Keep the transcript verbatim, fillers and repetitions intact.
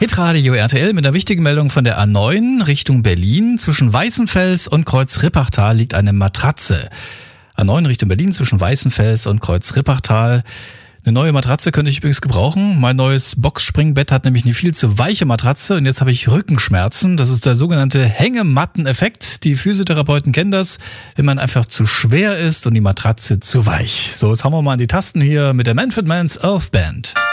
Hitradio R T L mit einer wichtigen Meldung von der A neun Richtung Berlin. Zwischen Weißenfels und Kreuz-Rippachtal liegt eine Matratze. A neun Richtung Berlin zwischen Weißenfels und Kreuz-Rippachtal. Eine neue Matratze könnte ich übrigens gebrauchen. Mein neues Boxspringbett hat nämlich eine viel zu weiche Matratze und jetzt habe ich Rückenschmerzen. Das ist der sogenannte Hängematten-Effekt. Die Physiotherapeuten kennen das, wenn man einfach zu schwer ist und die Matratze zu weich. So, jetzt hauen wir mal an die Tasten hier mit der Manfred Mann's Earth Band.